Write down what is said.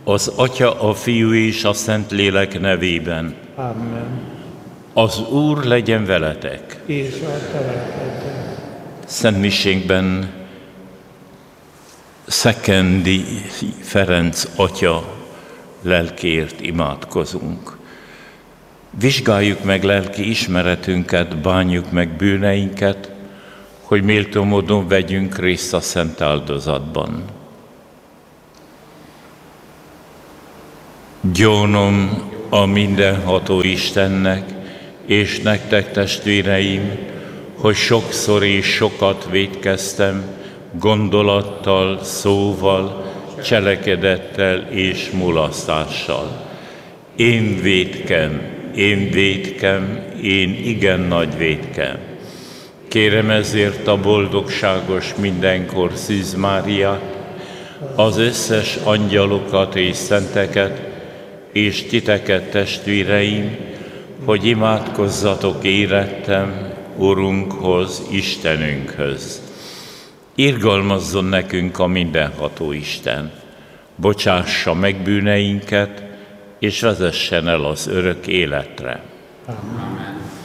Az Atya, a Fiú és a Szentlélek nevében. Amen. Az Úr legyen veletek. És a te lelkeddel. Szent misénkben Szekendi Ferenc Atya lelkéért imádkozunk. Vizsgáljuk meg lelki ismeretünket, bánjuk meg bűneinket, hogy méltó módon vegyünk részt a szent áldozatban. Gyónom a mindenható Istennek, és nektek, testvéreim, hogy sokszor és sokat vétkeztem, gondolattal, szóval, cselekedettel és mulasztással. Én vétkem, én igen nagy vétkem. Kérem ezért a boldogságos mindenkor Szűz Máriát, az összes angyalokat és szenteket, és titeket, testvéreim, hogy imádkozzatok érettem Urunkhoz, Istenünkhöz. Irgalmazzon nekünk a mindenható Isten, bocsássa meg bűneinket, és vezessen el az örök életre. Amen.